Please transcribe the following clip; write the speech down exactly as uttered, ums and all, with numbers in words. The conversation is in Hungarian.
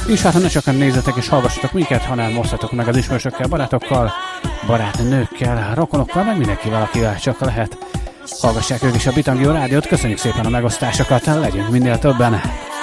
És hát ne csak nézzetek és hallgassatok minket, hanem osztatok meg az ismerősökkel, barátokkal, barátnőkkel, rokonokkal, meg mindenkivel, akivel csak lehet. Hallgassák ők is a Bitangió Rádiót, köszönjük szépen a megosztásokat, legyünk minél többen!